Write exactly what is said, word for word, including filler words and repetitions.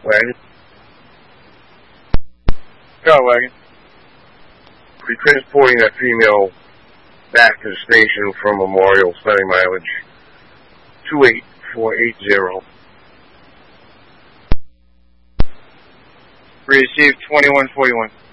Wagon. Go, Wagon. Be transporting that female back to the station from Memorial, setting mileage two eight four eight zero. Received twenty-one forty-one.